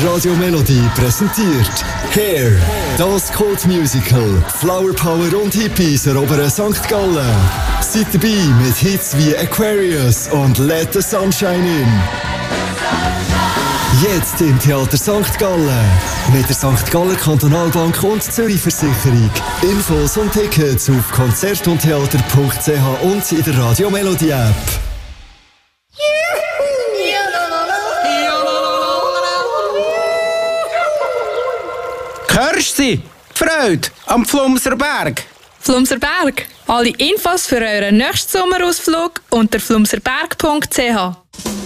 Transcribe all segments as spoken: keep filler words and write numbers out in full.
Radio Melodie präsentiert Hair, das Cult-Musical. Flower Power und Hippies erobern Sankt Gallen. Seid dabei mit Hits wie Aquarius und Let the Sunshine In. Jetzt im Theater Sankt Gallen. Mit der Sankt Galler Kantonalbank und Zürich Versicherung. Infos und Tickets auf konzert und theater punkt c h und in der Radio Melodie App. Hörst du sie? Freude am Flumser Berg. Flumser Berg. Alle Infos für euren nächsten Sommerausflug unter flumserberg punkt c h.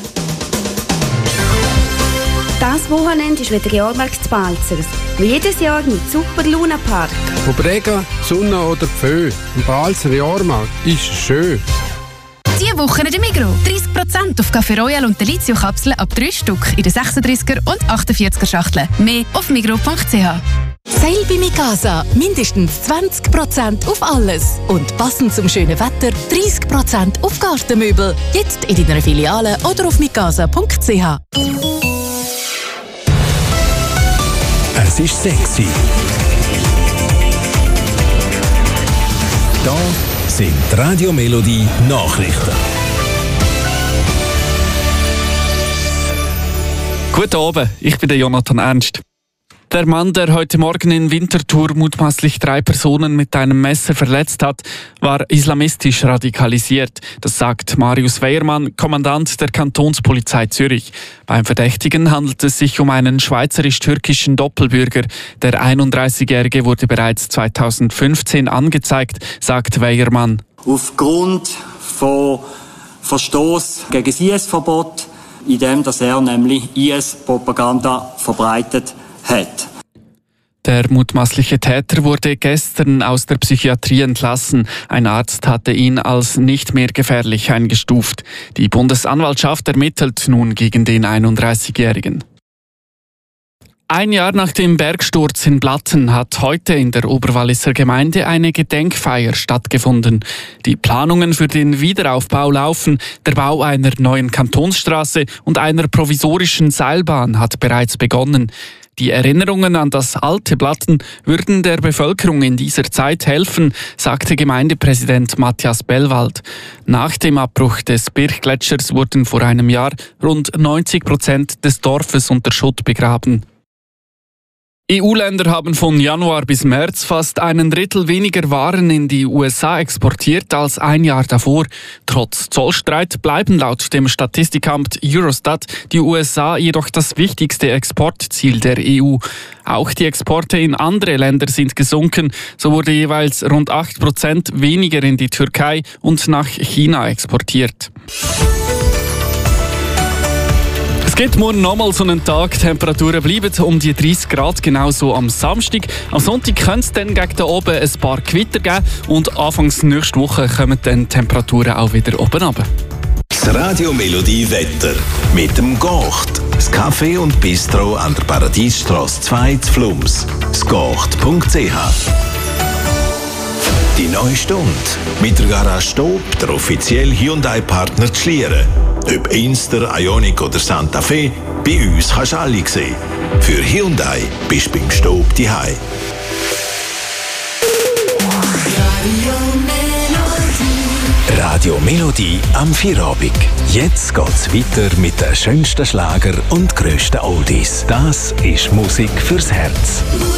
Das Wochenende ist wieder Jahrmarkt zu Balzers. Wie jedes Jahr mit Super Luna Park. Ob Regen, Sonne oder Pfö, im Balzer Jahrmarkt ist schön. Diese Woche in der Migros. dreißig Prozent auf Café Royal und Delizio-Kapseln ab drei Stück in den sechsunddreißiger und achtundvierziger Schachteln. Mehr auf migros punkt c h. Sale bei Mikasa. Mindestens zwanzig Prozent auf alles. Und passend zum schönen Wetter dreißig Prozent auf Gartenmöbel. Jetzt in deiner Filiale oder auf mikasa punkt c h. Es ist sexy. Da sind Radio Melodie Nachrichten. Guten Abend, ich bin der Jonathan Ernst. Der Mann, der heute Morgen in Winterthur mutmaßlich drei Personen mit einem Messer verletzt hat, war islamistisch radikalisiert. Das sagt Marius Weiermann, Kommandant der Kantonspolizei Zürich. Beim Verdächtigen handelt es sich um einen schweizerisch-türkischen Doppelbürger. Der einunddreißigjährige wurde bereits zweitausendfünfzehn angezeigt, sagt Weiermann. Aufgrund von Verstoß gegen das I S-Verbot, indem dass er nämlich I S-Propaganda verbreitet hat. Der mutmaßliche Täter wurde gestern aus der Psychiatrie entlassen. Ein Arzt hatte ihn als nicht mehr gefährlich eingestuft. Die Bundesanwaltschaft ermittelt nun gegen den einunddreißigjährigen. Ein Jahr nach dem Bergsturz in Blatten hat heute in der Oberwalliser Gemeinde eine Gedenkfeier stattgefunden. Die Planungen für den Wiederaufbau laufen. Der Bau einer neuen Kantonsstraße und einer provisorischen Seilbahn hat bereits begonnen. Die Erinnerungen an das alte Blatten würden der Bevölkerung in dieser Zeit helfen, sagte Gemeindepräsident Matthias Bellwald. Nach dem Abbruch des Birchgletschers wurden vor einem Jahr rund neunzig Prozent des Dorfes unter Schutt begraben. E U-Länder haben von Januar bis März fast einen Drittel weniger Waren in die U S A exportiert als ein Jahr davor. Trotz Zollstreit bleiben laut dem Statistikamt Eurostat die U S A jedoch das wichtigste Exportziel der E U. Auch die Exporte in andere Länder sind gesunken. So wurde jeweils rund acht Prozent weniger in die Türkei und nach China exportiert. Es gibt morgen nochmal so einen Tag. Die Temperaturen bleiben um die dreißig Grad, genauso am Samstag. Am Sonntag könnte es dann gegen den oben ein paar Gewitter geben und anfangs nächste Woche kommen dann die Temperaturen auch wieder oben runter. Das Radio Melodie Wetter mit dem Gocht. Das Café und Bistro an der Paradiesstrasse zwei zu Flums. sgocht punkt c h. Die neue Stunde mit der Garage Stob, der offizielle Hyundai-Partner zu Schlieren. Ob Inster, Ioniq oder Santa Fe, bei uns kannst du alle sehen. Für Hyundai bist du beim Stob daheim. Radio Melodie am Feierabend. Jetzt geht's weiter mit den schönsten Schlager und grössten Oldies. Das ist Musik fürs Herz.